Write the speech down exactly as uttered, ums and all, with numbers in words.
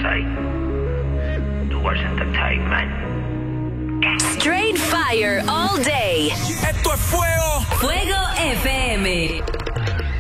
soy Towards Entertainment. Straight fire all day. Esto es fuego. Fuego F M.